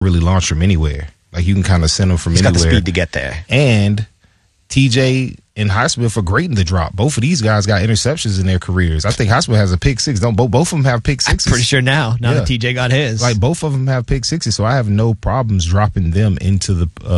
really launch from anywhere. Like, you can kind of send him from He's anywhere. He's got the speed to get there. And TJ and Highsmith are great in the drop. Both of these guys got interceptions in their careers. I think Highsmith has a pick six. Don't both of them have pick sixes? I'm pretty sure now that TJ got his. Like, both of them have pick sixes, so I have no problems dropping them into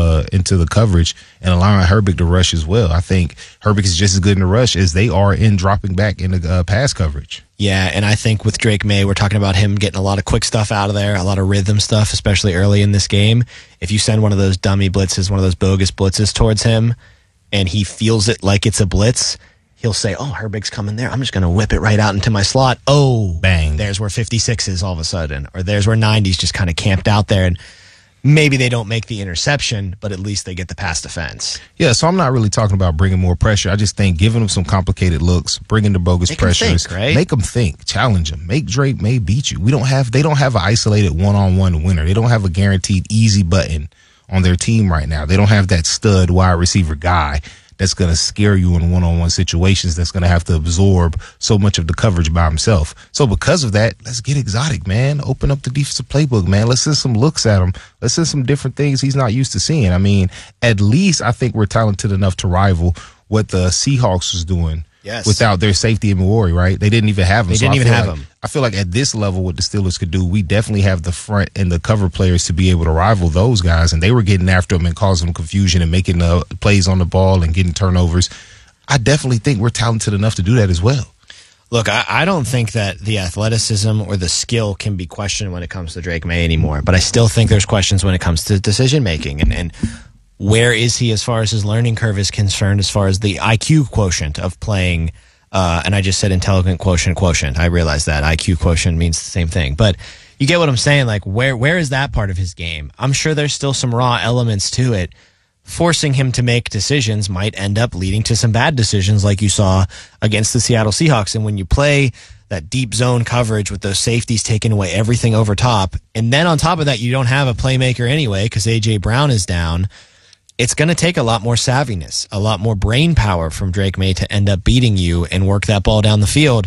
the coverage and allowing Herbig to rush as well. I think Herbig is just as good in the rush as they are in dropping back in the pass coverage. Yeah, and I think with Drake May, we're talking about him getting a lot of quick stuff out of there, a lot of rhythm stuff, especially early in this game. If you send one of those dummy blitzes, one of those bogus blitzes towards him, and he feels it like it's a blitz, he'll say, oh, Herbig's coming there. I'm just going to whip it right out into my slot. Oh, bang. There's where 56 is all of a sudden. Or there's where 90's just kind of camped out there. And maybe they don't make the interception, but at least they get the pass defense. Yeah, so I'm not really talking about bringing more pressure. I just think giving them some complicated looks, bringing the bogus pressures, right? Make them think, challenge them, make Drake May beat you. They don't have an isolated one-on-one winner. They don't have a guaranteed easy button on their team right now. They don't have that stud wide receiver guy that's going to scare you in one-on-one situations, that's going to have to absorb so much of the coverage by himself. So because of that, let's get exotic, man. Open up the defensive playbook, man. Let's send some looks at him. Let's send some different things he's not used to seeing. I mean, at least I think we're talented enough to rival what the Seahawks was doing. Yes. Without their safety in Maori, right? They didn't even have him. Him. I feel like at this level, what the Steelers could do, we definitely have the front and the cover players to be able to rival those guys. And they were getting after them and causing them confusion and making plays on the ball and getting turnovers. I definitely think we're talented enough to do that as well. Look, I don't think that the athleticism or the skill can be questioned when it comes to Drake May anymore. But I still think there's questions when it comes to decision making and where is he as far as his learning curve is concerned, as far as the IQ quotient of playing, and I just said intelligent quotient. I realize that IQ quotient means the same thing. But you get what I'm saying? Like, where is that part of his game? I'm sure there's still some raw elements to it. Forcing him to make decisions might end up leading to some bad decisions like you saw against the Seattle Seahawks. And when you play that deep zone coverage with those safeties taking away everything over top, and then on top of that, you don't have a playmaker anyway because A.J. Brown is down, it's going to take a lot more savviness, a lot more brain power from Drake May to end up beating you and work that ball down the field.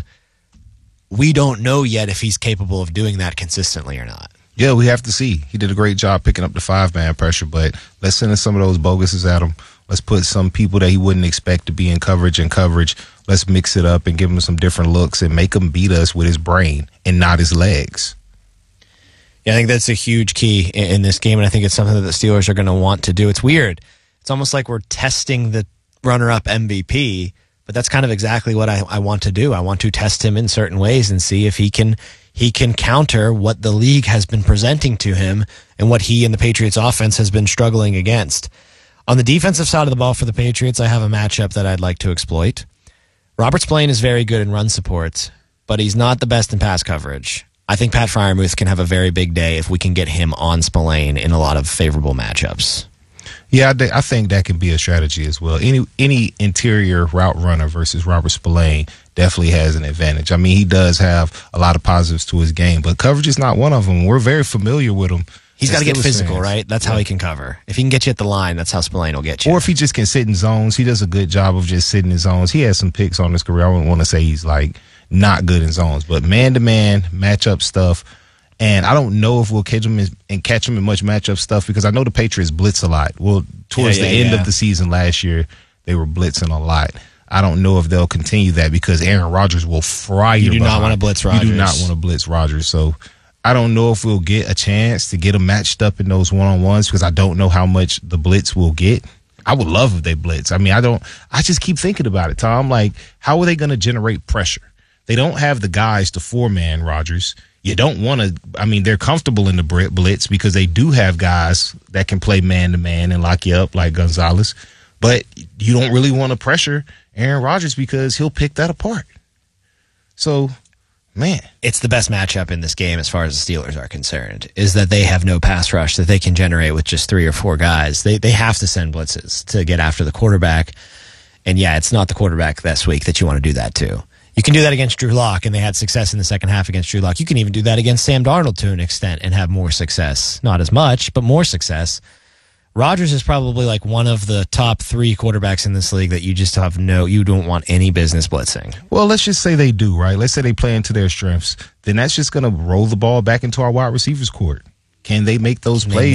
We don't know yet if he's capable of doing that consistently or not. Yeah, we have to see. He did a great job picking up the 5-man pressure, but let's send some of those boguses at him. Let's put some people that he wouldn't expect to be in coverage. Let's mix it up and give him some different looks and make him beat us with his brain and not his legs. Yeah, I think that's a huge key in this game, and I think it's something that the Steelers are going to want to do. It's weird. It's almost like we're testing the runner-up MVP, but that's kind of exactly what I want to do. I want to test him in certain ways and see if he can counter what the league has been presenting to him and what he and the Patriots offense has been struggling against. On the defensive side of the ball for the Patriots, I have a matchup that I'd like to exploit. Robert Spillane is very good in run support, but he's not the best in pass coverage. I think Pat Freiermuth can have a very big day if we can get him on Spillane in a lot of favorable matchups. Yeah, I think that can be a strategy as well. Any interior route runner versus Robert Spillane definitely has an advantage. I mean, he does have a lot of positives to his game, but coverage is not one of them. We're very familiar with him. He's got to get physical, right? That's how he can cover. If he can get you at the line, that's how Spillane will get you. Or if he just can sit in zones, he does a good job of just sitting in zones. He has some picks on his career. I wouldn't want to say he's like not good in zones, but man-to-man matchup stuff. And I don't know if we'll catch him in much matchup stuff because I know the Patriots blitz a lot. Well, towards the end of the season last year, they were blitzing a lot. I don't know if they'll continue that because Aaron Rodgers will fry you. You do not want to blitz Rodgers. You do not want to blitz Rodgers. So I don't know if we'll get a chance to get them matched up in those one-on-ones because I don't know how much the blitz will get. I would love if they blitz. I mean, I just keep thinking about it, Tom. Like, how are they going to generate pressure? They don't have the guys to four-man Rodgers. You don't want to – I mean, they're comfortable in the blitz because they do have guys that can play man-to-man and lock you up like Gonzalez. But you don't really want to pressure Aaron Rodgers because he'll pick that apart. So, man. It's the best matchup in this game as far as the Steelers are concerned, is that they have no pass rush that they can generate with just 3 or 4 guys. They have to send blitzes to get after the quarterback. And, yeah, it's not the quarterback this week that you want to do that to. You can do that against Drew Lock, and they had success in the second half against Drew Lock. You can even do that against Sam Darnold to an extent and have more success. Not as much, but more success. Rodgers is probably like one of the top 3 quarterbacks in this league that you just you don't want any business blitzing. Well, let's just say they do, right? Let's say they play into their strengths. Then that's just going to roll the ball back into our wide receivers court. Can they make those Can plays?